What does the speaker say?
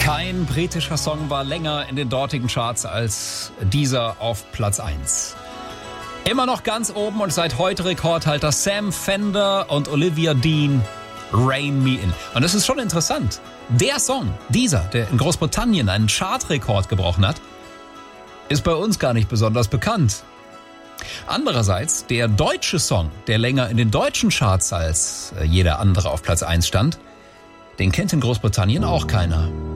Kein britischer Song war länger in den dortigen Charts als dieser auf Platz 1. Immer noch ganz oben und seit heute Rekordhalter Sam Fender und Olivia Dean, Rein Me In. Und das ist schon interessant. Der Song, dieser, der in Großbritannien einen Chartrekord gebrochen hat, ist bei uns gar nicht besonders bekannt. Andererseits, der deutsche Song, der länger in den deutschen Charts als jeder andere auf Platz 1 stand, den kennt in Großbritannien auch keiner.